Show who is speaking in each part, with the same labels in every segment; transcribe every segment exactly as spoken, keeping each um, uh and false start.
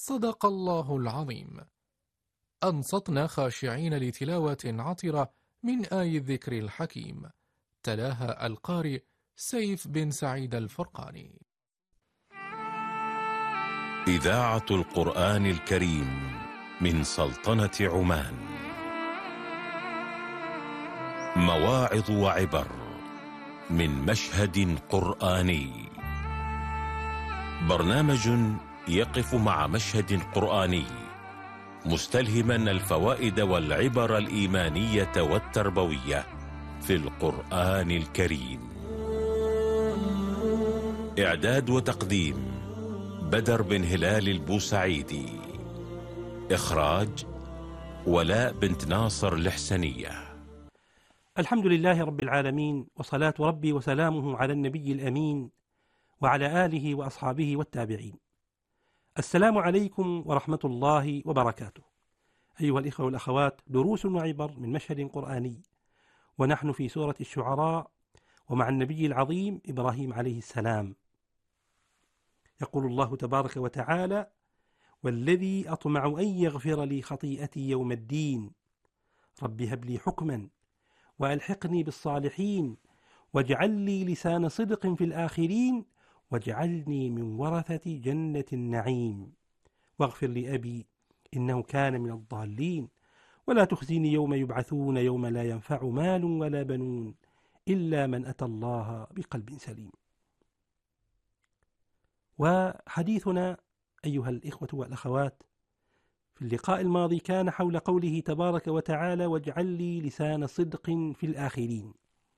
Speaker 1: صدق الله العظيم. أنصتنا خاشعين لتلاوة عطرة من آي الذكر الحكيم، تلاها القارئ سيف بن سعيد الفرقاني.
Speaker 2: إذاعة القرآن الكريم من سلطنة عمان، مواعظ وعبر من مشهد قرآني، برنامج يقف مع مشهد قرآني مستلهما الفوائد والعبر الإيمانية والتربوية في القرآن الكريم. إعداد وتقديم بدر بن هلال البوسعيدي، إخراج ولاء بنت ناصر الحسنية.
Speaker 3: الحمد لله رب العالمين، وصلاة ربي وسلامه على النبي الأمين وعلى آله وأصحابه والتابعين. السلام عليكم ورحمة الله وبركاته. أيها الإخوة والأخوات، دروس وعبر من مشهد قرآني، ونحن في سورة الشعراء ومع النبي العظيم إبراهيم عليه السلام. يقول الله تبارك وتعالى: والذي أطمع أن يغفر لي خطيئتي يوم الدين، رب هب لي حكما وألحقني بالصالحين واجعل لي لسان صدق في الآخرين واجعلني من ورثة جنة النعيم واغفر لأبي إنه كان من الضالين ولا تخزيني يوم يبعثون يوم لا ينفع مال ولا بنون إلا من أتى الله بقلب سليم. وحديثنا أيها الإخوة والأخوات في اللقاء الماضي كان حول قوله تبارك وتعالى: واجعل لي لسان صدق في الآخرين.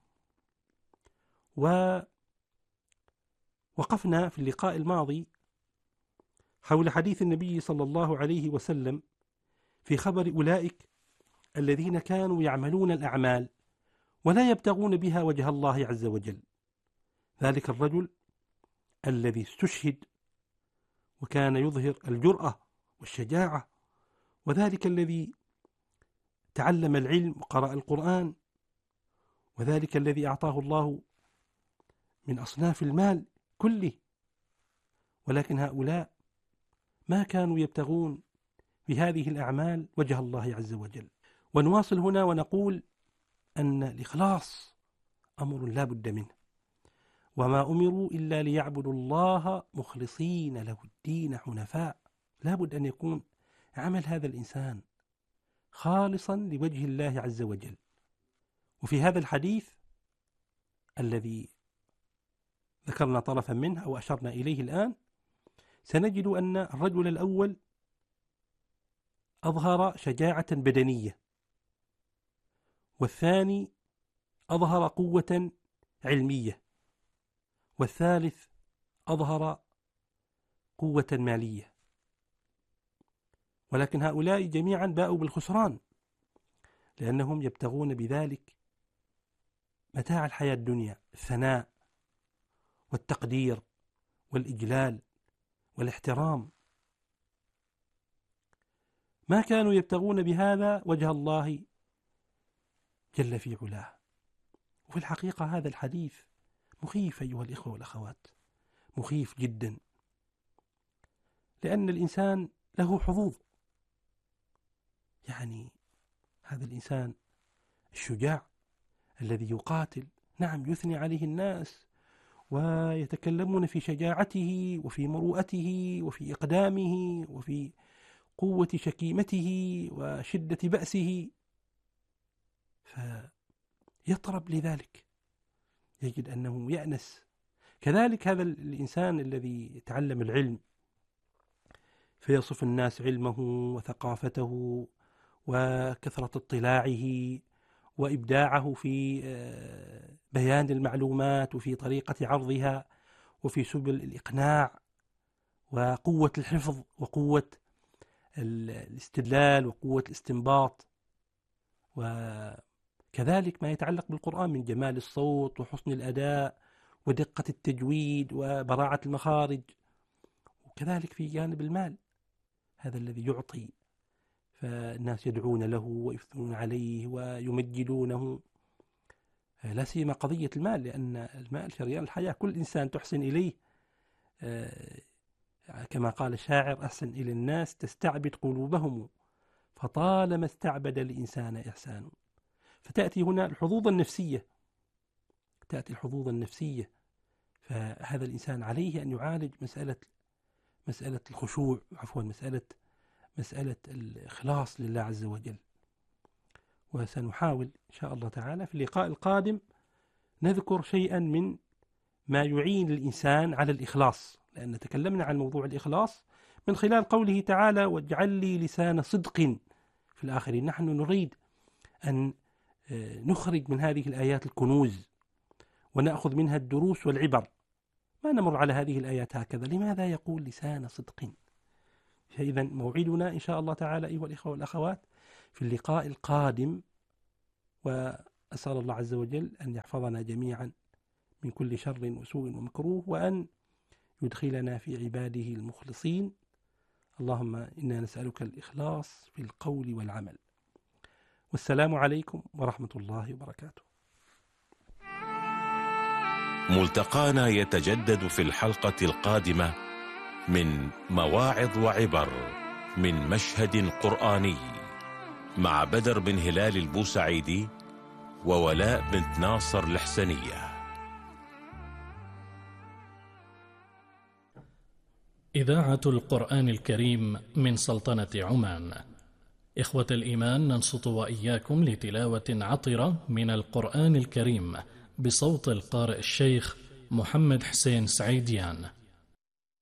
Speaker 3: ووقفنا في اللقاء الماضي حول حديث النبي صلى الله عليه وسلم في خبر أولئك الذين كانوا يعملون الأعمال ولا يبتغون بها وجه الله عز وجل. ذلك الرجل الذي استشهد وكان يظهر الجرأة والشجاعة، وذلك الذي تعلم العلم وقرأ القرآن، وذلك الذي أعطاه الله من أصناف المال كله، ولكن هؤلاء ما كانوا يبتغون بهذه الأعمال وجه الله عز وجل. ونواصل هنا ونقول أن الإخلاص أمر لا بد منه، وما أمروا إلا ليعبدوا الله مخلصين له الدين حنفاء. لا بد أن يكون عمل هذا الإنسان خالصا لوجه الله عز وجل. وفي هذا الحديث الذي ذكرنا طرفا منه أو أشرنا إليه الآن، سنجد أن الرجل الأول أظهر شجاعة بدنية، والثاني أظهر قوة علمية، والثالث أظهر قوة مالية. ولكن هؤلاء جميعا باءوا بالخسران، لأنهم يبتغون بذلك متاع الحياة الدنيا، الثناء والتقدير والإجلال والاحترام. ما كانوا يبتغون بهذا وجه الله جل في علاه. وفي الحقيقة هذا الحديث مخيف أيها الإخوة والأخوات، مخيف جدا، لأن الإنسان له حظوظ. يعني هذا الإنسان الشجاع الذي يقاتل، نعم يثني عليه الناس ويتكلمون في شجاعته وفي مروءته وفي إقدامه وفي قوة شكيمته وشدة بأسه، فيطرب لذلك، يجد أنه يأنس. كذلك هذا الإنسان الذي يتعلم العلم فيصف الناس علمه وثقافته وكثرة اطلاعه وإبداعه في بيان المعلومات وفي طريقة عرضها وفي سبل الإقناع وقوة الحفظ وقوة الاستدلال وقوة الاستنباط، وكذلك ما يتعلق بالقرآن من جمال الصوت وحسن الأداء ودقة التجويد وبراعة المخارج. وكذلك في جانب المال، هذا الذي يعطي فالناس يدعون له ويثنون عليه ويمجدونه، لا سيما قضية المال، لأن المال شريان الحياة. كل إنسان تحسن إليه كما قال الشاعر: أحسن إلى الناس تستعبد قلوبهم فطالما استعبد الإنسان إحسان. فتأتي هنا الحظوظ النفسية، تأتي الحظوظ النفسية. فهذا الإنسان عليه أن يعالج مسألة مسألة الخشوع، عفوا مسألة مسألة الإخلاص لله عز وجل. وسنحاول إن شاء الله تعالى في اللقاء القادم نذكر شيئا من ما يعين الإنسان على الإخلاص، لأن تكلمنا عن موضوع الإخلاص من خلال قوله تعالى: واجعل لي لسان صدق في الآخرين. نحن نريد أن نخرج من هذه الآيات الكنوز ونأخذ منها الدروس والعبر، ما نمر على هذه الآيات هكذا. لماذا يقول لسان صدق؟ فإذا موعدنا إن شاء الله تعالى أيها الإخوة والأخوات في اللقاء القادم، وأسأل الله عز وجل أن يحفظنا جميعا من كل شر وسوء ومكروه، وأن يدخلنا في عباده المخلصين. اللهم إنا نسألك الإخلاص في القول والعمل. والسلام عليكم ورحمة الله وبركاته.
Speaker 2: ملتقانا يتجدد في الحلقة القادمة من مواعظ وعبر من مشهد قرآني مع بدر بن هلال البوسعيدي وولاء بنت ناصر الحسنية.
Speaker 4: إذاعة القرآن الكريم من سلطنة عمان. إخوة الإيمان، ننصت وإياكم لتلاوة عطرة من القرآن الكريم بصوت القارئ الشيخ محمد حسين سعيديان.